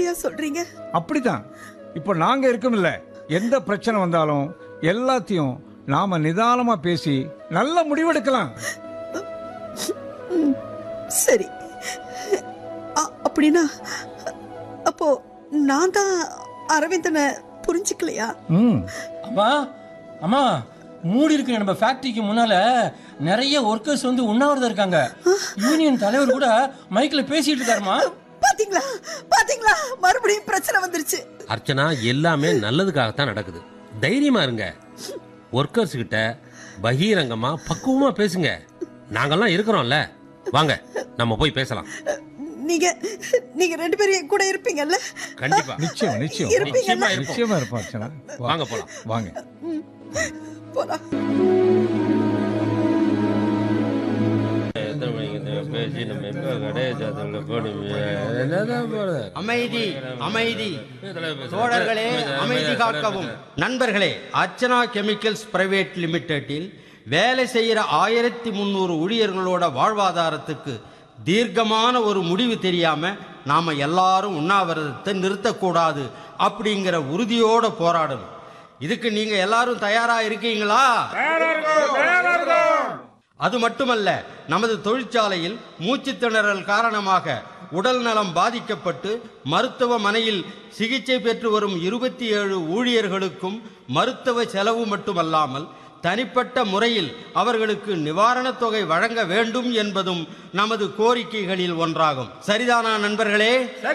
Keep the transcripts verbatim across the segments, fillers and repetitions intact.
எப்படியா சொல்றீங்க? அப்படித்தான். இப்போ நாங்க இருக்கோம்ல, எந்த பிரச்சனை வந்தாலும் எல்லாத்தையும் நாம நிதானமா பேசி நல்ல முடிவெடுக்கலாம். சரி, அப்படின்னா அப்போ நான் தான் அரவிந்தனை புரிஞ்சுக்கலையா? அம்மா அம்மா மூடி இருக்கிற நம்ம ஃபேக்டரிக்கு முன்னால நிறைய ஒர்க்கர்ஸ் வந்து உண்ணாவிரதம் இருக்காங்க. யூனியன் தலைவர் கூட மைக்ல பேசிட்டு இருக்காருமா. பாத்தீங்களா பாத்தீங்களா மறுபடியும் பிரச்சனை வந்துருச்சு. அர்ச்சனா, எல்லாமே நல்லதுக்காகத்தான் நடக்குது. தைரியமா இருங்க. ஒர்க்கர்ஸ் கிட்ட பகிரங்கமா பக்குவமா பேசுங்க. நாங்கெல்லாம் இருக்கிறோம்ல, வாங்க நம்ம போய் பேசலாம். நீங்க நீங்க ரெண்டு பேரும் கூட இருப்பீங்கல்ல? கண்டிப்பா. நிச்சயம் நிச்சயம் இருப்பீங்கல்ல? நிச்சயமா இருப்போம் அர்ச்சனா. வாங்க போலாம். வாங்க போலாம். அமைதி அமைதி தோழர்களே, அமைதி காக்கவும். நண்பர்களே, அர்ச்சனா கெமிக்கல்ஸ் பிரைவேட் லிமிடெட்டில் வேலை செய்யற ஆயிரத்தி முன்னூறு ஊழியர்களோட வாழ்வாதாரத்துக்கு தீர்க்கமான ஒரு முடிவு தெரியாம நாம எல்லாரும் உண்ணாவிரதத்தை நிறுத்தக்கூடாது அப்படிங்கிற உறுதியோட போராடணும். இதுக்கு நீங்க எல்லாரும் தயாரா இருக்கீங்களா? அது மட்டுமல்ல, நமது தொழிற்சாலையில் மூச்சு திணறல் காரணமாக உடல் நலம் பாதிக்கப்பட்டு மருத்துவமனையில் சிகிச்சை பெற்று வரும் இருபத்தி ஏழு ஊழியர்களுக்கும் மருத்துவ செலவு மட்டுமல்லாமல் தனிப்பட்ட முறையில் அவர்களுக்கு நிவாரணத் தொகை வழங்க வேண்டும் என்பதும் நமது கோரிக்கைகளில் ஒன்றாகும். சரிதானா நண்பர்களே?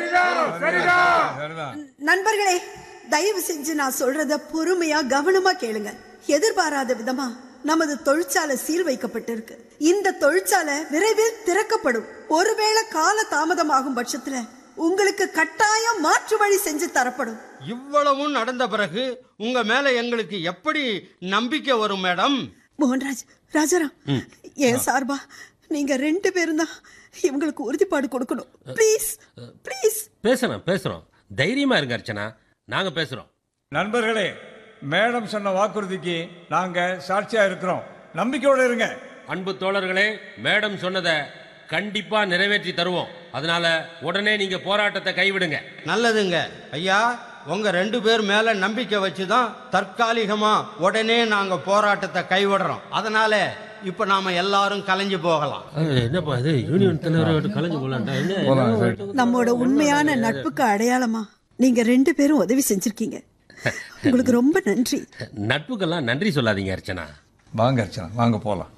நண்பர்களே, தயவு செஞ்சு நான் சொல்றத பொறுமையா கவனமா கேளுங்க. எதிர்பாராத விதமா நமது தொழிற்சாலை சீல் வைக்கப்பட்டிருக்கு. இந்த தொழிற்சாலை விரைவில் திறக்கப்படும். ஒருவேளை கால தாமதமாகும் பட்சத்துல உங்களுக்கு கட்டாயம் மாற்று வழி செஞ்சு தரப்படும். இவ்வளவும் நடந்த பிறகு உங்க மேல எங்களுக்கு எப்படி நம்பிக்கை வரும் மேடம்? மோகன்ராஜ், ராஜாராம், ஏன் சார்பா நீங்க ரெண்டு பேரும் தான் இவங்களுக்கு உறுதிப்பாடு கொடுக்கணும். Please please. பேசணும் பேசுறோம். தைரியமா இருங்க அர்ச்சனா, நாங்க பேசுறோம். நண்பர்களே, மேடம் சொன்ன வாக்குறுதிக்கு நாங்க சாட்சியா இருக்கிறோம். நம்பிக்கையோட இருங்க. அன்பு தோழர்களே, மேடம் சொன்னதை கண்டிப்பா நிறைவேற்றி தருவோம். அதனால உடனே நீங்க போராட்டத்தை கைவிடுங்க. நல்லதுங்க ஐயா. உங்க ரெண்டு பேர் மேல நம்பிக்கை வச்சுதான் தற்காலிகமா உடனே நாங்க போராட்டத்தை கைவிடுறோம். அதனால இப்ப நாம எல்லாரும் கலைஞ்சு போகலாம். என்னப்பா இது, யூனியன் தலைவர் கலைஞ்சு போகலாம்? நம்மோட உண்மையான நட்புக்கு அடையாளமா நீங்க ரெண்டு பேரும் உதவி செஞ்சிருக்கீங்க. உங்களுக்கு ரொம்ப நன்றி. நட்புக்கெல்லாம் நன்றி சொல்லாதீங்க அர்ச்சனா. வாங்க அர்ச்சனா, வாங்க போலாம்.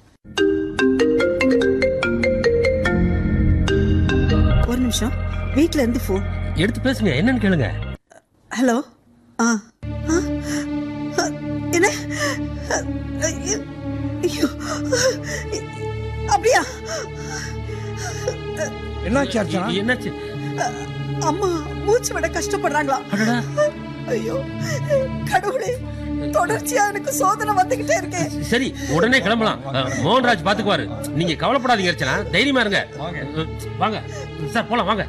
ஒரு நிமிஷம், வீட்ல இருந்து போன் எடுத்து பேசுங்க. என்னன்னு கேளுங்க. ஹலோ. ஆ என்ன? அப்படியா? என்னாச்சு அர்ச்சனா? என்னாச்சு? அம்மா மூச்சு விட கஷ்டப்படுறாங்களா? ஐயோ கடவுளே, தொடர்ச்சியா எனக்கு சோதனை வந்துகிட்டே இருக்கு. சரி, உடனே கிளம்பலாம். மோகன்ராஜ் பாத்துக்குவாரு. நீங்க கவலைப்படாதீங்க அர்ச்சனா, தைரியமா இருங்க. வாங்க சார், போலாம் வாங்க.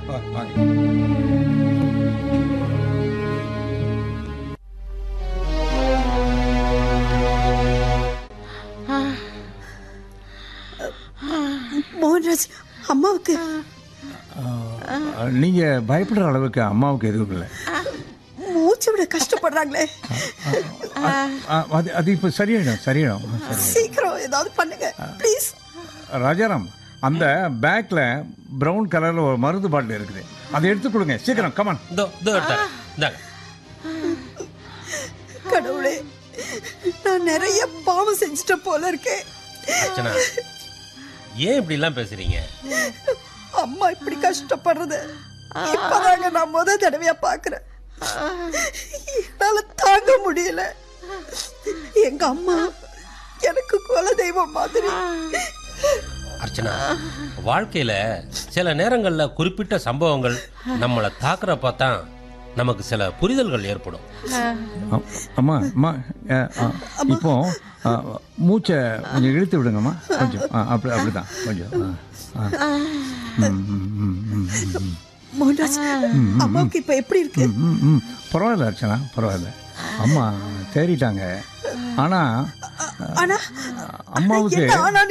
மோகன்ராஜ், அம்மாவுக்கு நீங்க பயப்படுற அளவுக்கு அம்மாவுக்கு எதுவும் இல்லை. மூச்சு விட கஷ்டப்படுறாங்களே. அது அது இப்ப சரியாயிடும் சரியாயிடும் சீக்கிரம் ஏதாவது பண்ணுங்க ப்ளீஸ். ராஜாராம், அந்த பேக்ல பிரவுன் கலர்ல ஒரு மருந்து பாட்டில் இருக்குது, அதை எடுத்து கொடுங்க சீக்கிரம். கமான். கடவுளே, நான் நிறைய பாவம் செஞ்சிட்ட போல இருக்கேன். ஏன் இப்படி எல்லாம் பேசுறீங்க? அம்மா இப்படி கஷ்டப்படுறது இப்பதாங்க நான் முத தடவையா பாக்குறேன். என்னால தாங்க முடியல. எங்க அம்மா எனக்கு குல தெய்வம் மாதிரி. அர்ச்சனா, வாழ்க்கையில சில நேரங்கள்ல குறிப்பிட்ட சம்பவங்கள் நம்மளை தாக்குறப்ப தான் நமக்கு சில புரிதல்கள் ஏற்படும். அம்மா அம்மா இப்போ மூச்சை கொஞ்சம் இழுத்து விடுங்கம்மா. கொஞ்சம் அப்படி அப்படிதான் கொஞ்சம். மோகன்ராஜ், அம்மாவுக்கு இப்ப எப்படி இருக்கு? பரவாயில்ல அர்ச்சனா, பரவாயில்ல. அம்மா தேறிட்டாங்க. ஆனா அம்மாவுக்கு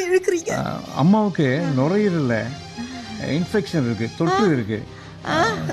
அம்மாவுக்கு நுரையீரல்ல இன்ஃபெக்ஷன் இருக்கு, தொற்று இருக்கு.